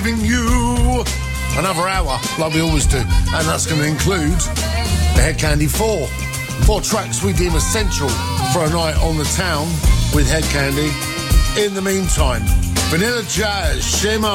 Giving you another hour, like we always do, and that's going to include the Head Candy 4. 4 tracks we deem essential for a night on the town with Head Candy. In the meantime, Vanilla Jazz, Shema.